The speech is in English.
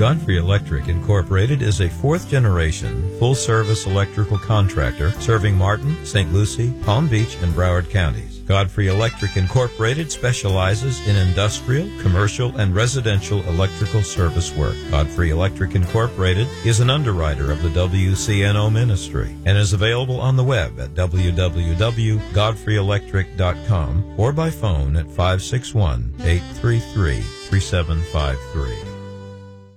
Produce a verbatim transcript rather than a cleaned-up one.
Godfrey Electric Incorporated is a fourth-generation, full-service electrical contractor serving Martin, Saint Lucie, Palm Beach, and Broward counties. Godfrey Electric Incorporated specializes in industrial, commercial, and residential electrical service work. Godfrey Electric Incorporated is an underwriter of the W C N O ministry and is available on the web at w w w dot godfrey electric dot com or by phone at five six one, eight three three, three seven five three.